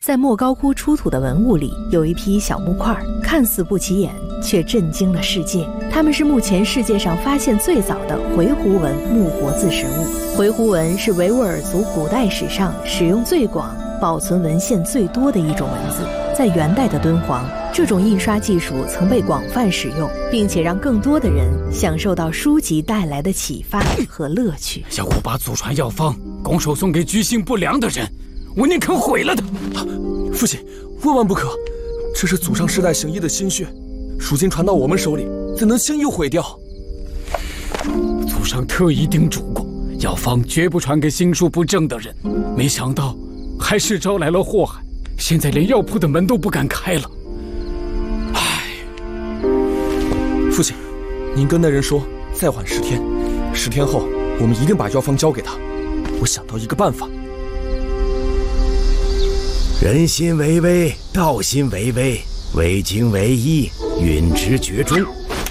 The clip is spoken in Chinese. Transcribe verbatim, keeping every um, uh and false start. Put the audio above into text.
在莫高窟出土的文物里，有一批小木块，看似不起眼，却震惊了世界。它们是目前世界上发现最早的回鹘纹木活字实物。回鹘纹是维吾尔族古代史上使用最广、保存文献最多的一种文字。在元代的敦煌，这种印刷技术曾被广泛使用，并且让更多的人享受到书籍带来的启发和乐趣。 要我把祖传药方拱手送给居心不良的人，我宁肯毁了他！ 父亲，万万不可！这是祖上世代行医的心血，如今传到我们手里，怎能轻易毁掉？ 祖上特意叮嘱过，药方绝不传给心术不正的人，没想到还是招来了祸害。现在连药铺的门都不敢开了。唉， 父亲，您跟那人说再缓十天，十天后我们一定把药方交给他。我想到一个办法。 人心为微，道心为微，为精为一，允之绝中。